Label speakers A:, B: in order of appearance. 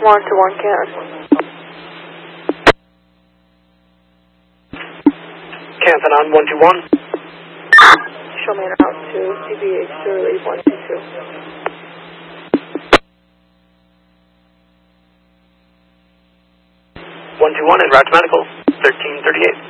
A: 1 Can.
B: Canton on 121.
A: Show me out to CBH to relieve 122.
B: 121 en route to medical, 1338.